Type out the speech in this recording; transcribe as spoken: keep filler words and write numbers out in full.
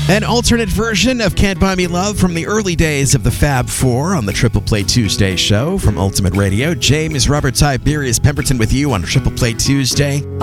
An alternate version of Can't Buy Me Love from the early days of the Fab Four on the Triple Play Tuesday show from Ultimate Radio. James Robert Tiberius Pemberton with you on Triple Play Tuesday.